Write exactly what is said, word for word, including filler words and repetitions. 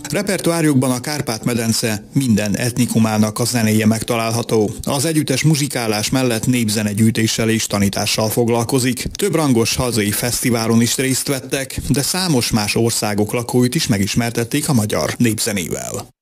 Repertoárjukban a Kárpát-medence minden etnikumának a zenéje megtalálható. Az együttes muzsikálás mellett népzenegyűjtéssel és tanítással foglalkozik. Több rangos hazai fesztiválon is részt vettek, de számos más országok lakóit is megismertették a magyar népzenével.